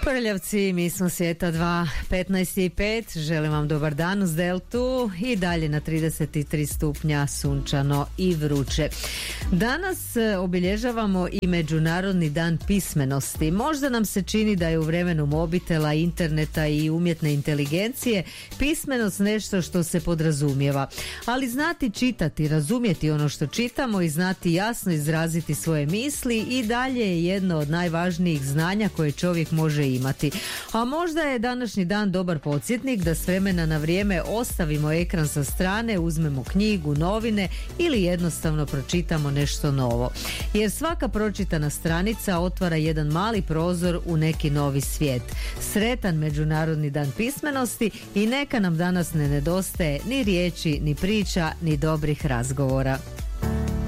Prljavci, mi smo Svijeta 2, 15:05. Želim vam dobar dan uz Deltu i dalje na 33 stupnja sunčano i vruće. Danas obilježavamo i Međunarodni dan pismenosti. Možda nam se čini da je u vremenu mobitela, interneta i umjetne inteligencije pismenost nešto što se podrazumijeva. Ali znati čitati, razumjeti ono što čitamo i znati jasno izraziti svoje misli i dalje je jedno od najvažnijih znanja koje čovjek može imati. A možda je današnji dan dobar podsjetnik da s vremena na vrijeme ostavimo ekran sa strane, uzmemo knjigu, novine ili jednostavno pročitamo nešto novo. Jer svaka pročitana stranica otvara jedan mali prozor u neki novi svijet. Sretan Međunarodni dan pismenosti i neka nam danas ne nedostaje ni riječi, ni priča, ni dobrih razgovora.